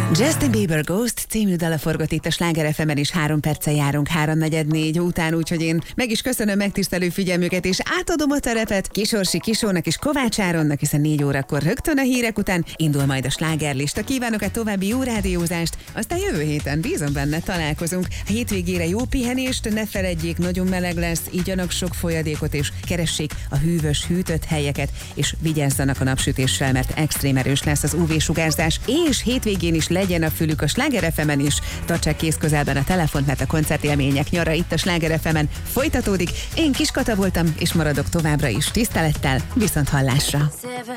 Justin Bieber Ghost című dala forgott itt a Sláger FM-en, és 3 perccel járunk 3:44 után, úgyhogy én meg is köszönöm megtisztelő figyelmüket, és átadom a terepet Kisorsi Kisónak és Kovács Áronnak, hiszen 4 órakor rögtön a hírek után indul majd a slágerlista. Kívánok egy további jó rádiózást, aztán jövő héten, bízom benne, találkozunk. A hétvégére jó pihenést, ne feledjék, nagyon meleg lesz, igyanak sok folyadékot, és keressék a hűvös, hűtött helyeket, és vigyázzanak a napsütéssel, mert extrém erős lesz az UV-sugárzás, és hétvégén is legyen a fülük a Sláger FM-en is. Tartsák kész közelben a telefont, mert a koncertélmények nyara itt a Sláger FM-en folytatódik. Én Kis Kata voltam, és maradok továbbra is tisztelettel, viszont hallásra.